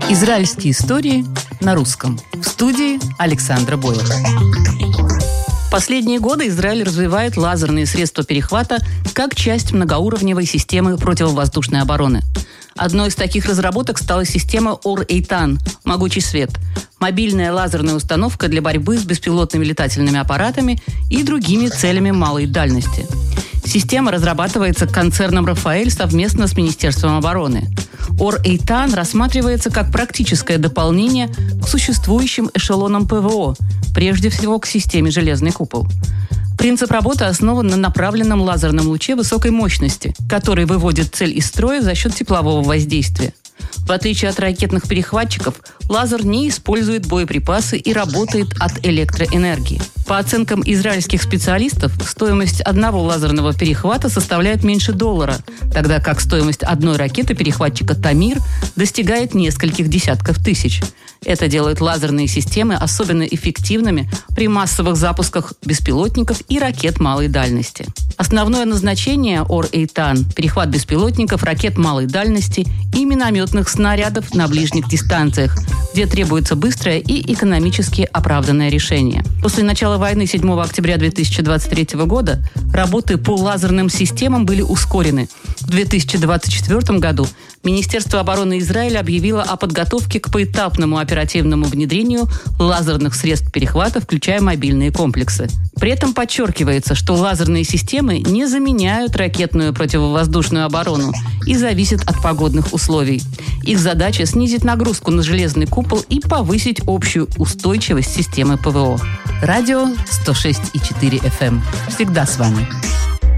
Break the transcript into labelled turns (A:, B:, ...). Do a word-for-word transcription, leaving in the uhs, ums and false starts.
A: Израильские истории на русском. В студии Александра Бойлер. В последние годы Израиль развивает лазерные средства перехвата как часть многоуровневой системы противовоздушной обороны. Одной из таких разработок стала система Ор-Эйтан – «Могучий свет». Мобильная лазерная установка для борьбы с беспилотными летательными аппаратами и другими целями малой дальности. Система разрабатывается концерном «Рафаэль» совместно с Министерством обороны. Ор-Эйтан рассматривается как практическое дополнение к существующим эшелонам ПВО, прежде всего к системе «Железный купол». Принцип работы основан на направленном лазерном луче высокой мощности, который выводит цель из строя за счет теплового воздействия. В отличие от ракетных перехватчиков, лазер не использует боеприпасы и работает от электроэнергии. По оценкам израильских специалистов, стоимость одного лазерного перехвата составляет меньше доллара, тогда как стоимость одной ракеты-перехватчика «Тамир» достигает нескольких десятков тысяч. Это делает лазерные системы особенно эффективными при массовых запусках беспилотников и ракет малой дальности. Основное назначение Ор-Эйтан – перехват беспилотников, ракет малой дальности и минометных снарядов на ближних дистанциях, где требуется быстрое и экономически оправданное решение. После начала войны седьмого октября две тысячи двадцать третьего года работы по лазерным системам были ускорены. В две тысячи двадцать четвёртом году Министерство обороны Израиля объявило о подготовке к поэтапному оперативному внедрению лазерных средств перехвата, включая мобильные комплексы. При этом подчеркивается, что лазерные системы не заменяют ракетную противовоздушную оборону и зависят от погодных условий. Их задача – снизить нагрузку на железный купол и повысить общую устойчивость системы ПВО. Радио сто шесть и четыре эф эм. Всегда с вами.